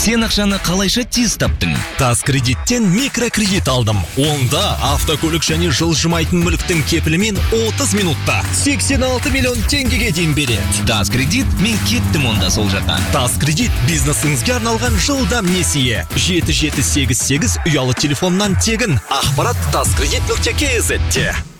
Сен ақшаны қалайша тез таптың? Тас кредиттен микрокредит алдым. Онда автокөлік және жылжымайтын мүліктің кепілімен 30 минутта 86 миллион теңгеге дейін береді. Тас кредит, мен кеттім онда сол жақтан. Тас кредит бизнесіңізге арналған жылдам несие. 7788 ұялы телефоннан тегін. Ақпарат taskredit.kz-те.